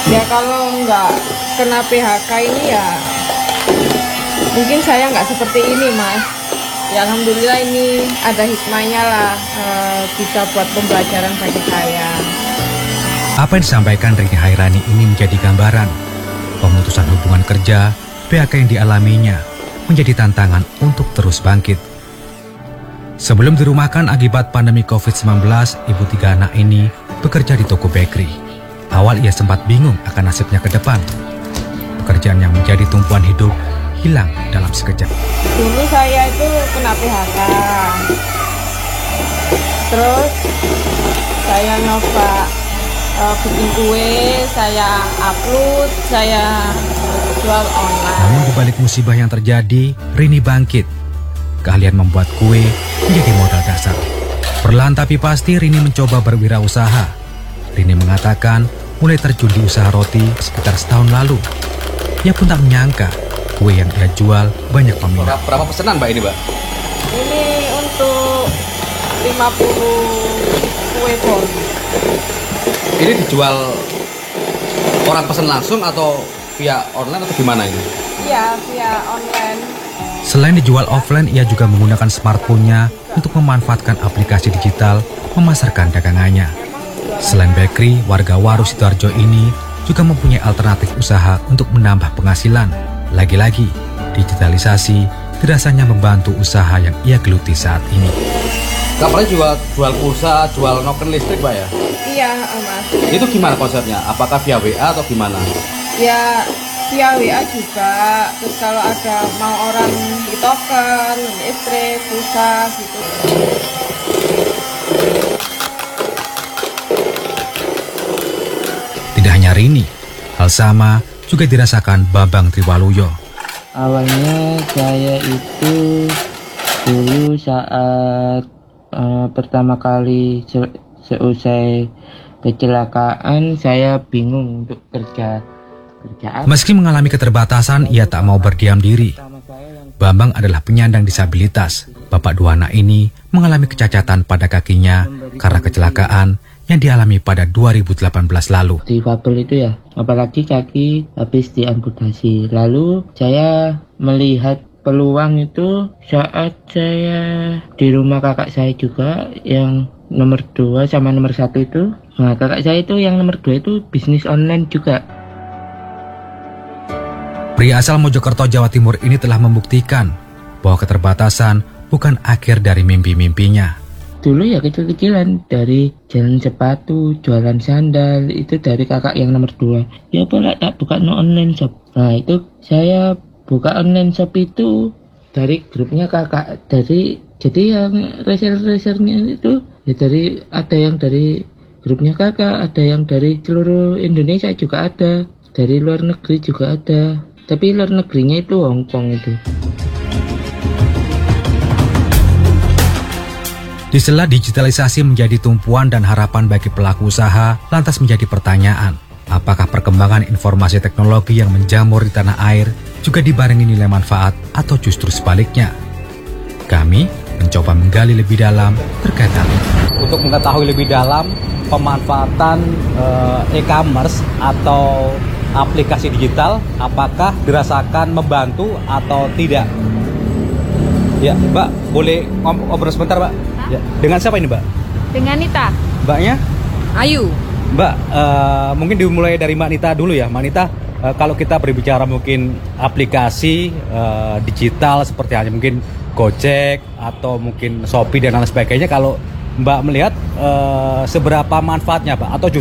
Ya kalau nggak kena PHK ini ya mungkin saya nggak seperti ini Mas. Ya Alhamdulillah ini ada hikmahnya lah, bisa buat pembelajaran bagi saya. Apa yang disampaikan Rini Hairani ini menjadi gambaran pemutusan hubungan kerja, PHK yang dialaminya menjadi tantangan untuk terus bangkit. Sebelum dirumahkan akibat pandemi COVID-19, ibu 3 anak ini bekerja di toko bakery. Awal ia sempat bingung akan nasibnya ke depan. Pekerjaan yang menjadi tumpuan hidup hilang dalam sekejap. Dulu saya itu kena PHK. Terus saya nyoba bikin kue, saya upload, saya jual online. Namun di balik musibah yang terjadi, Rini bangkit. Keahlian membuat kue menjadi modal dasar. Perlahan tapi pasti Rini mencoba berwirausaha. Rini mengatakan mulai terjun di usaha roti sekitar setahun lalu. Ia pun tak menyangka kue yang ia jual banyak peminat. Berapa pesanan Mbak ini Mbak? Ini untuk 50 kue pon. Ini dijual orang pesan langsung atau via online atau gimana ini? Iya, via online. Selain dijual offline, ia juga menggunakan smartphone-nya untuk memanfaatkan aplikasi digital memasarkan dagangannya. Selain bakery, warga Waru Sidoarjo ini juga mempunyai alternatif usaha untuk menambah penghasilan. Lagi-lagi, digitalisasi dirasanya membantu usaha yang ia geluti saat ini. Kapalnya jual pulsa, jual noken listrik Mbak ya? Iya, Mas. Itu gimana konsepnya? Apakah via WA atau gimana? Ya, via WA juga. Terus kalau ada mau orang di token, listrik, pulsa gitu. Tidak hanya Rini, hal sama juga dirasakan Bambang Triwaluyo. Awalnya saya itu dulu saat pertama kali seusai kecelakaan saya bingung untuk kerjaan. Meski mengalami keterbatasan, ia tak mau berdiam diri. Bambang adalah penyandang disabilitas. Bapak 2 anak ini mengalami kecacatan pada kakinya karena kecelakaan yang dialami pada 2018 lalu. Difabel itu ya, apalagi kaki habis diamputasi. Lalu saya melihat peluang itu saat saya di rumah kakak saya juga yang nomor 2 sama nomor 1 itu. Nah, kakak saya itu yang nomor 2 itu bisnis online juga. Pria asal Mojokerto, Jawa Timur ini telah membuktikan bahwa keterbatasan bukan akhir dari mimpi-mimpinya. Dulu ya kecil-kecilan, dari jalan sepatu, jualan sandal, itu dari kakak yang nomor 2. Ya boleh tak buka online shop. Nah itu saya buka online shop itu dari grupnya kakak. Jadi yang reseller-resellernya itu ya ada yang dari grupnya kakak, ada yang dari seluruh Indonesia juga ada, dari luar negeri juga ada. Tapi luar negerinya itu Hong Kong itu. Di sela digitalisasi menjadi tumpuan dan harapan bagi pelaku usaha, lantas menjadi pertanyaan, apakah perkembangan informasi teknologi yang menjamur di tanah air juga dibarengi nilai manfaat atau justru sebaliknya? Kami mencoba menggali lebih dalam terkait hal ini. Untuk mengetahui lebih dalam pemanfaatan e-commerce atau aplikasi digital, apakah dirasakan membantu atau tidak? Ya, Mbak, boleh ngobrol sebentar, Mbak? Ya. Dengan siapa ini, Mbak? Dengan Nita. Mbaknya? Ayu. Mbak, mungkin dimulai dari Mbak Nita dulu ya. Mbak Nita, kalau kita berbicara mungkin aplikasi digital seperti halnya mungkin Gojek atau mungkin Shopee dan lain sebagainya, kalau Mbak melihat seberapa manfaatnya, Pak? Atau